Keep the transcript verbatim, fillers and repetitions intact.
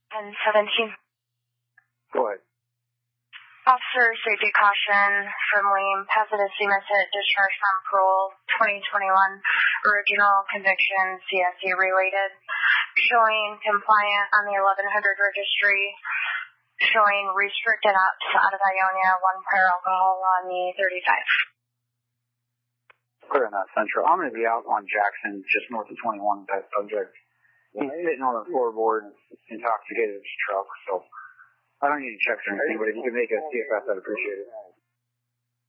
ten seventeen. Go ahead. Officer safety caution from Liam, Pasadena Misfit, discharge from parole, twenty twenty-one, original conviction, C S E related, showing compliant on the eleven hundred registry, showing restricted ops out of Ionia, one prior alcohol on the thirty-five. Clear on that, Central. I'm going to be out on Jackson, just north of twenty-one, with that subject. He's sitting on the floorboard and intoxicated in his truck, so I don't need to check or anything, but if you can make a C F S, I'd appreciate it.